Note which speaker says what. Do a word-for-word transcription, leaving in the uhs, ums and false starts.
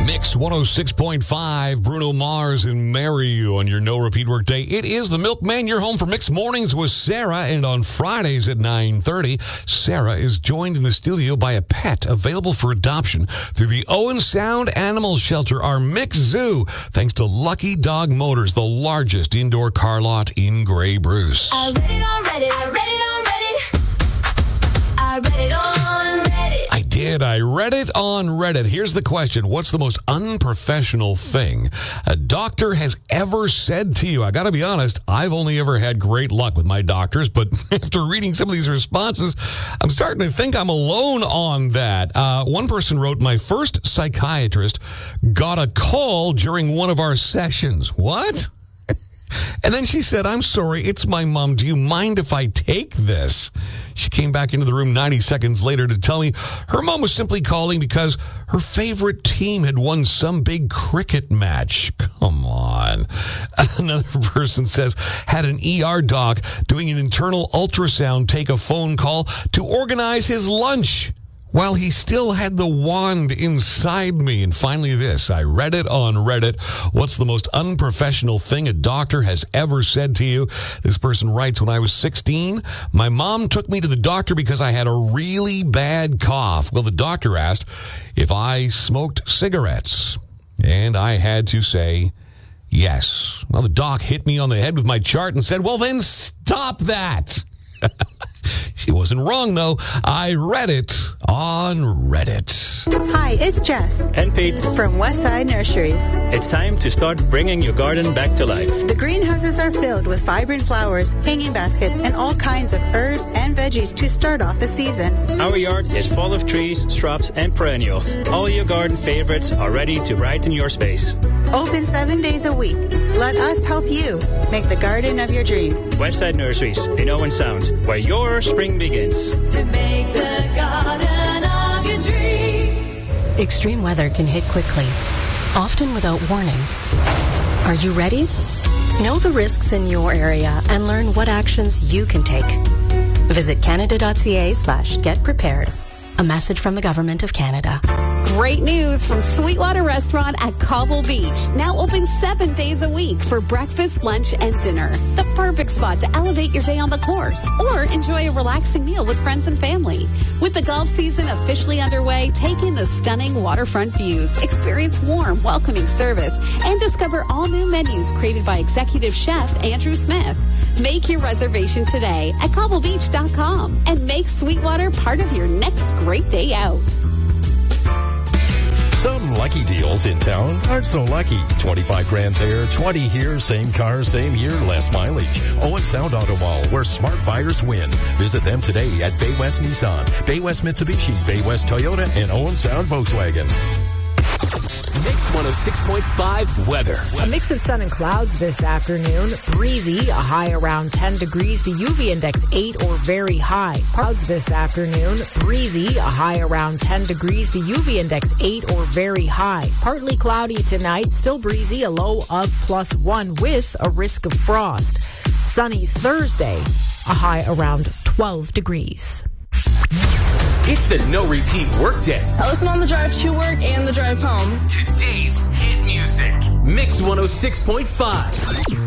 Speaker 1: Mix one oh six point five, Bruno Mars and Marry You on your no repeat work day. It is the Milkman. You're home for Mix Mornings with Sarah, and on Fridays at nine thirty, Sarah is joined in the studio by a pet available for adoption through the Owen Sound Animal Shelter, our Mix Zoo, thanks to Lucky Dog Motors, the largest indoor car lot in Grey Bruce.
Speaker 2: I read it on Reddit, I read it on Reddit, I read it on Reddit.
Speaker 1: I did. I read it on Reddit. Here's the question. What's the most unprofessional thing a doctor has ever said to you? I got to be honest, I've only ever had great luck with my doctors, but after reading some of these responses, I'm starting to think I'm alone on that. Uh, one person wrote, my first psychiatrist got a call during one of our sessions. What? And then she said, I'm sorry, it's my mom. Do you mind if I take this? She came back into the room ninety seconds later to tell me her mom was simply calling because her favorite team had won some big cricket match. Come on. Another person says, had an E R doc doing an internal ultrasound take a phone call to organize his lunch while he still had the wand inside me. And finally this, I read it on Reddit. What's the most unprofessional thing a doctor has ever said to you? This person writes, when I was sixteen, my mom took me to the doctor because I had a really bad cough. Well, the doctor asked if I smoked cigarettes, and I had to say yes. Well, the doc hit me on the head with my chart and said, well, then stop that. She wasn't wrong, though. I read it on Reddit.
Speaker 3: Hi, it's Jess.
Speaker 4: And Pete.
Speaker 3: From Westside Nurseries.
Speaker 4: It's time to start bringing your garden back to life.
Speaker 3: The greenhouses are filled with vibrant flowers, hanging baskets, and all kinds of herbs and veggies to start off the season.
Speaker 4: Our yard is full of trees, shrubs, and perennials. All your garden favorites are ready to brighten your space.
Speaker 3: Open seven days a week. Let us help you make the garden of your dreams.
Speaker 4: Westside Nurseries in Owen Sound, where your spring begins.
Speaker 2: To make the garden of your dreams.
Speaker 5: Extreme weather can hit quickly, often without warning. Are you ready? Know the risks in your area and learn what actions you can take. Visit canada.ca slash get prepared. A message from the Government of Canada.
Speaker 6: Great news from Sweetwater Restaurant at Cobble Beach. Now open seven days a week for breakfast, lunch, and dinner. The perfect spot to elevate your day on the course or enjoy a relaxing meal with friends and family. With the golf season officially underway, take in the stunning waterfront views, experience warm, welcoming service, and discover all new menus created by executive chef Andrew Smith. Make your reservation today at cobble beach dot com and make Sweetwater part of your next great day out.
Speaker 7: Some lucky deals in town aren't so lucky. twenty-five grand there, twenty here, same car, same year, less mileage. Owen Sound Auto Mall, where smart buyers win. Visit them today at Bay West Nissan, Bay West Mitsubishi, Bay West Toyota, and Owen Sound Volkswagen.
Speaker 8: Mix one oh six point five weather.
Speaker 9: A mix of sun and clouds this afternoon. Breezy, a high around ten degrees. The U V index eight or very high. Clouds this afternoon. Breezy, a high around ten degrees. The U V index eight or very high. Partly cloudy tonight. Still breezy, a low of plus one with a risk of frost. Sunny Thursday, a high around twelve degrees.
Speaker 8: It's the No Repeat Workday.
Speaker 10: I listen on the drive to work and the drive home.
Speaker 8: Today's hit music. Mix one oh six point five.